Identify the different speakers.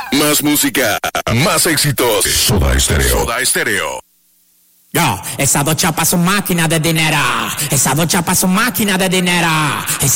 Speaker 1: Más música, más éxitos. Soda Estéreo. Soda Estéreo.
Speaker 2: Yo, esas dos chapas son máquinas de dinero. Esas dos chapas son máquinas de dinero.